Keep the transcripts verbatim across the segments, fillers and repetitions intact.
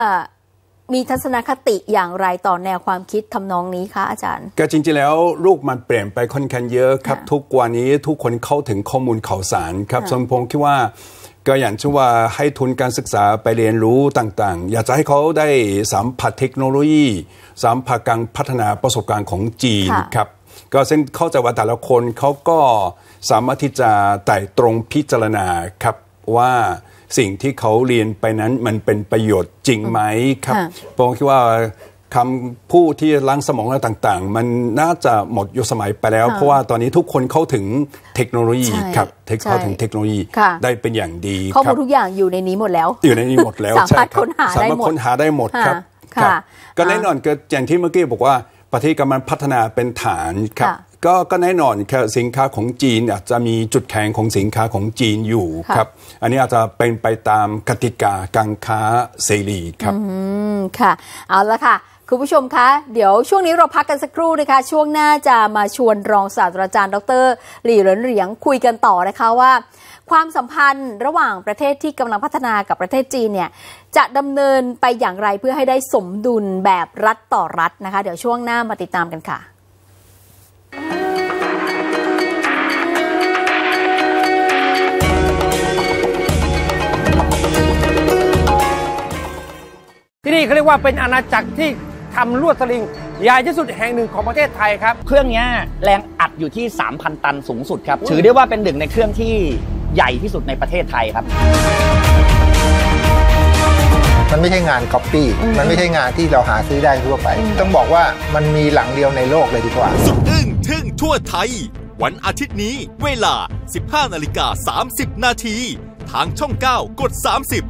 มีทัศนคติอย่างไรต่อแนวความคิดทำนองนี้คะอาจารย์ก็จริงๆแล้วลูกมันเปลี่ยนไปค่อนข้างเยอะครับทุกวันนี้ทุกคนเข้าถึงข้อมูลข่าวสารครับส่วนผมคิดว่าก็อย่างเช่นว่าให้ทุนการศึกษาไปเรียนรู้ต่างๆอยากจะให้เขาได้สัมผัสเทคโนโลยีสัมผัสการพัฒนาประสบการณ์ของจีนครับก็ซึ่งเข้าใจว่าแต่ละคนเขาก็สามารถที่จะไต่ตรงพิจารณาครับว่าสิ่งที่เขาเรียนไปนั้นมันเป็นประโยชน์จริงไหมครับผมคิดว่าคำพูดที่ล้างสมองอะไรต่างๆมันน่าจะหมดยุคสมัยไปแล้วเพราะว่าตอนนี้ทุกคนเข้าถึงเทคโนโลยีครับเข้าถึงเทคโนโลยีได้เป็นอย่างดีข้อมูลทุกอย่างอยู่ในนี้หมดแล้วอยู่ในนี้หมดแล้วสามารถค้นหาได้หมดสามารถค้นหาได้หมดครับก็แน่นอนก็อย่างที่เมื่อกี้บอกว่าประเทศกำลังพัฒนาเป็นฐานครับก็ก็แน่นอนครับสินค้าของจีนอาจจะมีจุดแข็งของสินค้าของจีนอยู่ครับอันนี้อาจจะเป็นไปตามกติกาการค้าเสรีครับอืมค่ะเอาละค่ะคุณผู้ชมคะเดี๋ยวช่วงนี้เราพักกันสักครู่นะคะช่วงหน้าจะมาชวนรองศาสตราจารย์ดร.หลี่เหรินเหรียงคุยกันต่อนะคะว่าความสัมพันธ์ระหว่างประเทศที่กำลังพัฒนากับประเทศจีนเนี่ยจะดำเนินไปอย่างไรเพื่อให้ได้สมดุลแบบรัฐต่อรัฐนะคะเดี๋ยวช่วงหน้ามาติดตามกันค่ะที่นี่เขาเรียกว่าเป็นอาณาจักรที่ทำลวดสลิงใหญ่ที่สุดแห่งหนึ่งของประเทศไทยครับเครื่องนี้แรงอัดอยู่ที่ สามพัน ตันสูงสุดครับถือได้ว่าเป็นหนึ่งในเครื่องที่ใหญ่ที่สุดในประเทศไทยครับมันไม่ใช่งานก๊อปปี้มันไม่ใช่งานที่เราหาซื้อได้ทั่วไปต้องบอกว่ามันมีหลังเดียวในโลกเลยดีกว่าสุดอึ้งทึ่งทั่วไทยวันอาทิตย์นี้เวลา สิบห้านาฬิกาสามสิบนาทีทางช่องเก้ากดสามสิบ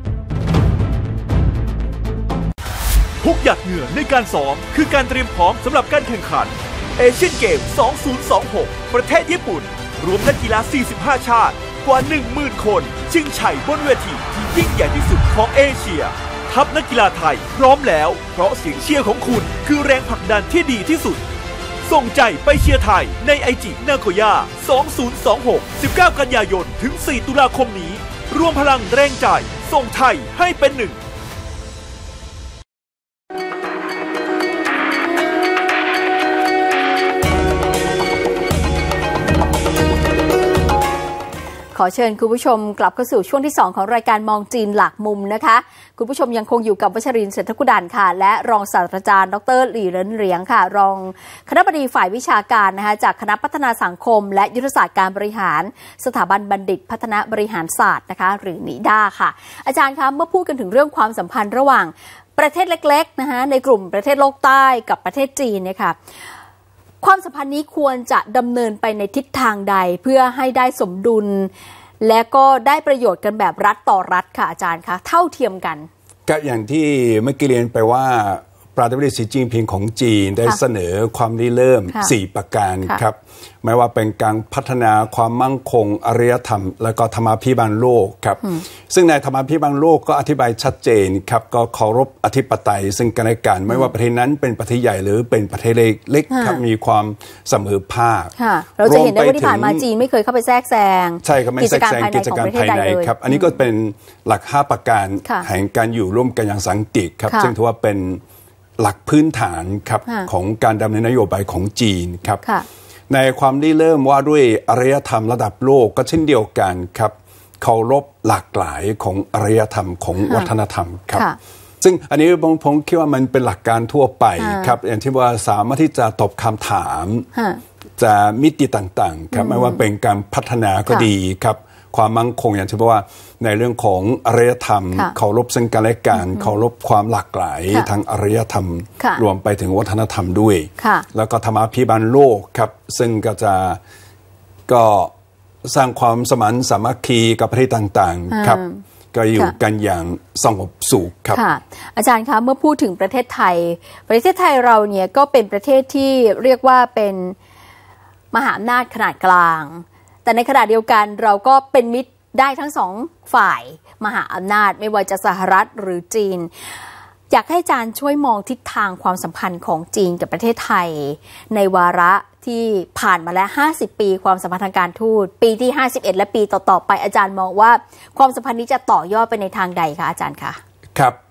ทุกหยาดเหงื่อในการซ้อมคือการเตรียมพร้อมสำหรับการแข่งขันเอเชียนเกม สองพันยี่สิบหก ประเทศญี่ปุ่นรวมนักกีฬา สี่สิบห้า ชาติกว่า หนึ่งหมื่น คนชิงชัยบนเวทีที่ยิ่งใหญ่ที่สุดของเอเชียทัพนักกีฬาไทยพร้อมแล้วเพราะเสียงเชียร์ของคุณคือแรงผลักดันที่ดีที่สุดส่งใจไปเชียร์ไทยในไอจินาโกย่า สองพันยี่สิบหก สิบเก้า กันยายนถึง สี่ ตุลาคมนี้รวมพลังแรงใจส่งไทยให้เป็นหนึ่งขอเชิญคุณผู้ชมกลับเข้าสู่ช่วงที่สองของรายการมองจีนหลากมุมนะคะคุณผู้ชมยังคงอยู่กับวชรินทร์ เศรษฐกุดันค่ะและรองศาสตราจารย์ดร.หลี่เหรินเหรียงค่ะรองคณบดีฝ่ายวิชาการนะคะจากคณะพัฒนาสังคมและยุทธศาสตร์การบริหารสถาบันบัณฑิตพัฒนาบริหารศาสตร์นะคะหรือนิด้าค่ะอาจารย์คะเมื่อพูดกันถึงเรื่องความสัมพันธ์ระหว่างประเทศเล็กๆนะคะในกลุ่มประเทศโลกใต้กับประเทศจีนเนี่ยค่ะความสัมพันธ์นี้ควรจะดำเนินไปในทิศทางใดเพื่อให้ได้สมดุลและก็ได้ประโยชน์กันแบบรัฐต่อรัฐค่ะอาจารย์คะเท่าเทียมกันก็อย่างที่เมื่อกี้เรียนไปว่าประธานาธิบดีสีจิ้นผิงของจีนได้เสนอความริเริ่มสี่ประการครับไม่ว่าเป็นการพัฒนาความมั่นคงอารยธรรมและก็ธรรมาภิบาลโลกครับซึ่งในธรรมาภิบาลโลกก็อธิบายชัดเจนครับก็เคารพอธิปไตยซึ่งกันและกันไม่ว่าประเทศนั้นเป็นประเทศใหญ่หรือเป็นประเทศเล็กครับมีความเสมอภาคเราจะเห็นได้ว่าที่ผ่านมาจีนไม่เคยเข้าไปแทรกแซงใช่ครับไม่แทรกแซงกิจการภายในครับอันนี้ก็เป็นหลักห้าประการแห่งการอยู่ร่วมกันอย่างสันติครับซึ่งถือว่าเป็นหลักพื้นฐานครับของการดำเนินนโยบายของจีนครับในความริเริ่มว่าด้วยอารยธรรมระดับโลกก็เช่นเดียวกันครับเคารพหลากหลายของอารยธรรมของวัฒนธรรมครับซึ่งอันนี้ผมผมคิดว่ามันเป็นหลักการทั่วไปครับอย่างที่ว่าสามารถที่จะตอบคำถามจะมิติต่างๆครับไม่ว่าเป็นการพัฒนาก็ดีครับความมั่นคงอย่างที่บอกว่าในเรื่องของอารยธรรมเคารพซึ่งกันและกันเคารพความหลากหลายทางอารยธรรมรวมไปถึงวัฒนธรรมด้วยแล้วก็ธรรมาภิบาลโลกครับซึ่งก็จะก็สร้างความสมานสามัคคีกับประเทศต่างๆครับก็อยู่กันอย่างสงบสุขครับอาจารย์คะเมื่อพูดถึงประเทศไทยประเทศไทยเราเนี่ยก็เป็นประเทศที่เรียกว่าเป็นมหาอำนาจขนาดกลางแต่ในขณะเดียวกันเราก็เป็นมิตรได้ทั้งสองฝ่ายมหาอำนาจไม่ว่าจะสหรัฐหรือจีนอยากให้อาจารย์ช่วยมองทิศทางความสัมพันธ์ของจีนกับประเทศไทยในวาระที่ผ่านมาแล้วห้าสิบปีความสัมพันธ์ทางการทูตปีที่ห้าสิบเอ็ดและปีต่อๆไปอาจารย์มองว่าความสัมพันธ์นี้จะต่อยอดไปในทางใดคะอาจารย์คะครับ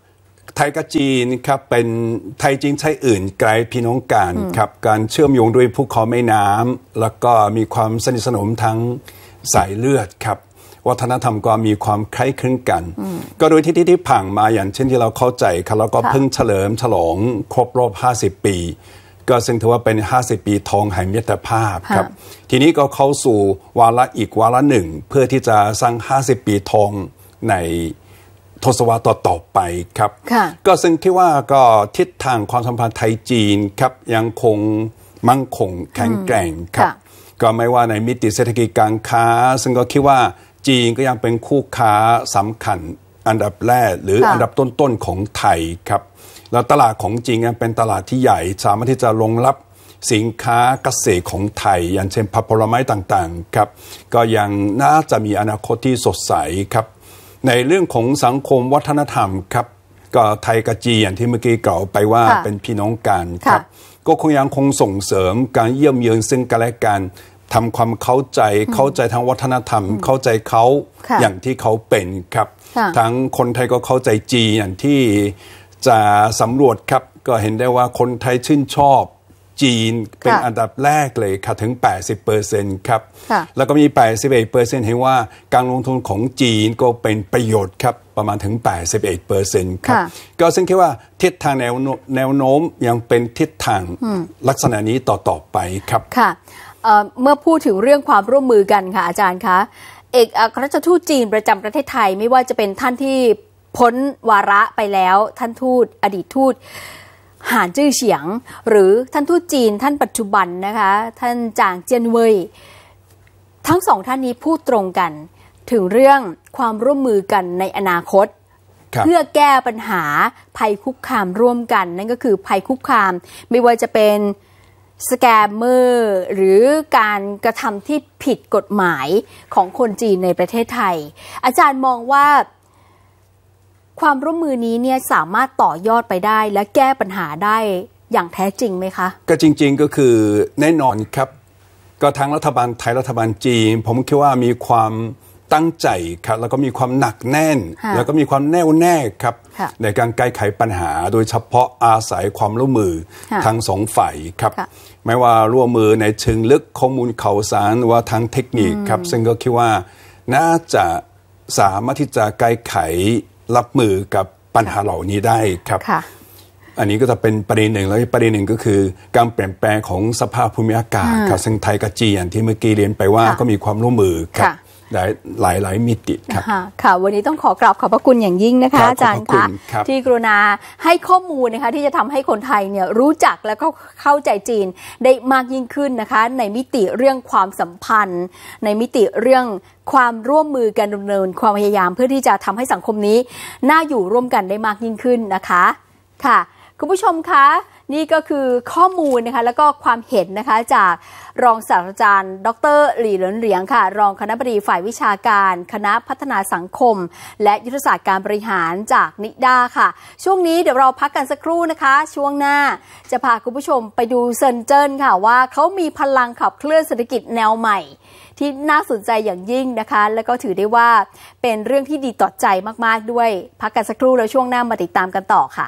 ไทยกับจีนครับเป็นไทยจีนไทยอื่นไกลพี่น้องกันครับการเชื่อมโยงด้วยภูเขาแม่น้ำแล้วก็มีความสนิทสนมทั้งสายเลือดครับวัฒนธรรมก็มีความคล้ายคลึงกันก็โดยที่ที่ผ่านมาอย่างเช่นที่เราเข้าใจครับแล้วก็เพิ่งเฉลิมฉลองครบรอบห้าสิบปีก็ซึ่งถือว่าเป็นห้าสิบปีทองแห่งมิตรภาพครับทีนี้ก็เข้าสู่วาระอีกวาระหนึ่งเพื่อที่จะสร้างห้าสิบปีทองในทศวรรษต่อๆไปครับก็ซึ่งที่ว่าก็ทิศทางความสัมพันธ์ไทยจีนครับยังคงมั่งคงแข็งแกร่งครับก็ไม่ว่าในมิติเศรษฐกิจการค้าซึ่งก็คิดว่าจีนก็ยังเป็นคู่ค้าสำคัญอันดับแรกหรืออันดับต้นๆของไทยครับแล้วตลาดของจีนยังเป็นตลาดที่ใหญ่สามารถที่จะรองรับสินค้าเกษตรของไทยอย่างเช่นผักผลไม้ต่างๆครับก็ยังน่าจะมีอนาคตที่สดใสครับในเรื่องของสังคมวัฒนธรรมครับก็ไทยกับจีนอย่างที่เมื่อกี้กล่าวไปว่าเป็นพี่น้องกันครับก็คงยังคงส่งเสริมการเยี่ยมเยือนซึ่งกันและกันทำความเข้าใจเข้าใจทางวัฒนธรรมเข้าใจเขาอย่างที่เขาเป็นครับทั้งคนไทยก็เข้าใจจีนอย่างที่จะสำรวจครับก็เห็นได้ว่าคนไทยชื่นชอบจีนเป็นอันดับแรกเลยค่ะถึง แปดสิบเปอร์เซ็นต์ ครับแล้วก็มี แปดสิบเอ็ดเปอร์เซ็นต์ เห็นว่าการลงทุนของจีนก็เป็นประโยชน์ครับประมาณถึง แปดสิบเอ็ดเปอร์เซ็นต์ ครับก็ซึ่งคิดว่าทิศทางแนวแนวโน้มยังเป็นทิศทางลักษณะนี้ต่อๆไปครับค่ะเมื่อพูดถึงเรื่องความร่วมมือกันค่ะอาจารย์คะเอกอัครราชทูตจีนประจำประเทศไทยไม่ว่าจะเป็นท่านที่พ้นวาระไปแล้วท่านทูตอดีตทูตหานจื้อเฉียงหรือท่านทูตจีนท่านปัจจุบันนะคะท่านจางเจียนเว่ยทั้งสองท่านนี้พูดตรงกันถึงเรื่องความร่วมมือกันในอนาคตเพื่อแก้ปัญหาภัยคุกคามร่วมกันนั่นก็คือภัยคุกคามไม่ว่าจะเป็นสแกมเมอร์หรือการกระทำที่ผิดกฎหมายของคนจีนในประเทศไทยอาจารย์มองว่าความร่วมมือนี้เนี่ยสามารถต่อยอดไปได้และแก้ปัญหาได้อย่างแท้จริงไหมคะก็จริงๆก็คือแน่นอนครับก็ทั้งรัฐบาลไทยรัฐบาลจีนผมคิดว่ามีความตั้งใจครับแล้วก็มีความหนักแน่นแล้วก็มีความแน่วแน่ครับในการแก้ไขปัญหาโดยเฉพาะอาศัยความร่วมมือทั้งสองฝ่ายครับไม่ว่าร่วมมือในเชิงลึกข้อมูลข่าวสารหรือว่าทางเทคนิคครับซึ่งก็คิดว่าน่าจะสามารถที่จะแก้ไขรับมือกับปัญหาเหล่านี้ได้ครับอันนี้ก็จะเป็นประเด็นหนึ่งแล้วประเด็นหนึ่งก็คือการเปลี่ยนแปลงของสภาพภูมิอากาศครับซึ่งไทยกับจีนอย่างที่เมื่อกี้เรียนไปว่าก็มีความร่วมมือครับหลายหลายหลายมิติครับค่ะวันนี้ต้องขอกราบขอบพระคุณอย่างยิ่งนะคะอาจารย์คะที่กรุณาให้ข้อมูลนะคะที่จะทำให้คนไทยเนี่ยรู้จักและก็เข้าใจจีนได้มากยิ่งขึ้นนะคะในมิติเรื่องความสัมพันธ์ในมิติเรื่องความร่วมมือกันดำเนินความพยายามเพื่อที่จะทำให้สังคมนี้น่าอยู่ร่วมกันได้มากยิ่งขึ้นนะคะค่ะคุณผู้ชมคะนี่ก็คือข้อมูลนะคะแล้วก็ความเห็นนะคะจากรองศาสตราจารย์ดร.หลี่เหรินเหรียงค่ะรองคณบดีฝ่ายวิชาการคณะพัฒนาสังคมและยุทธศาสตร์การบริหารจากนิด้าค่ะช่วงนี้เดี๋ยวเราพักกันสักครู่นะคะช่วงหน้าจะพาคุณผู้ชมไปดูเซินเจิ้นค่ะว่าเขามีพลังขับเคลื่อนเศรษฐกิจแนวใหม่ที่น่าสนใจอย่างยิ่งนะคะแล้วก็ถือได้ว่าเป็นเรื่องที่ดีต่อใจมากๆด้วยพักกันสักครู่แล้วช่วงหน้ามาติดตามกันต่อค่ะ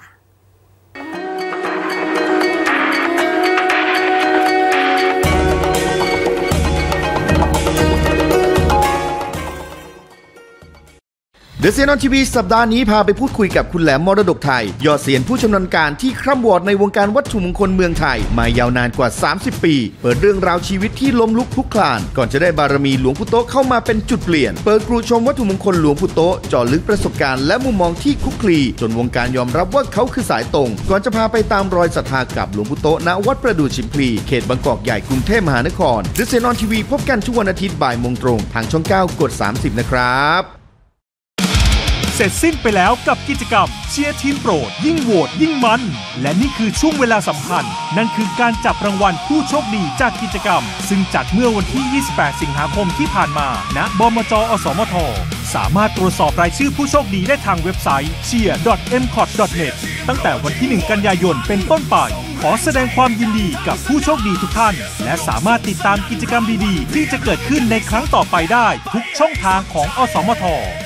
เดอะเซียนออนทีวีสัปดาห์นี้พาไปพูดคุยกับคุณแหลมมรดกไทยยอดเซียนผู้ชำนาญการที่คร่ำวอดในวงการวัตถุมงคลเมืองไทยมายาวนานกว่าสามสิบปีเปิดเรื่องราวชีวิตที่ล้มลุกคลุกคลานก่อนจะได้บารมีหลวงปู่โตเข้ามาเป็นจุดเปลี่ยนเปิดครูชมวัตถุมงคลหลวงปู่โตเจาะลึกประสบการณ์และมุมมองที่คลุกคลีจนวงการยอมรับว่าเขาคือสายตรงก่อนจะพาไปตามรอยศรัทธากับหลวงปู่โตณวัดประดู่ชิมพลีเขตบางกอกใหญ่กรุงเทพมหานครเดอะเซียนออนทีวีพบกันทุกวันอาทิตย์บ่ายโมงตรงทางช่องเก้ากดสามสิบนะครับเสร็จสิ้นไปแล้วกับกิจกรรมเชียร์ทีมโปรดยิ่งโหวตยิ่งมันและนี่คือช่วงเวลาสำคัญนั่นคือการจับรางวัลผู้โชคดีจากกิจกรรมซึ่งจัดเมื่อวันที่ยี่สิบแปดสิงหาคมที่ผ่านมาณบมจ.อสมท.สามารถตรวจสอบรายชื่อผู้โชคดีได้ทางเว็บไซต์ เชียร์ ดอท เอ็ม คอท ดอท เน็ต ตั้งแต่วันที่หนึ่งกันยายนเป็นต้นไปขอแสดงความยินดีกับผู้โชคดีทุกท่านและสามารถติดตามกิจกรรมดีๆที่จะเกิดขึ้นในครั้งต่อไปได้ทุกช่องทางของอสมท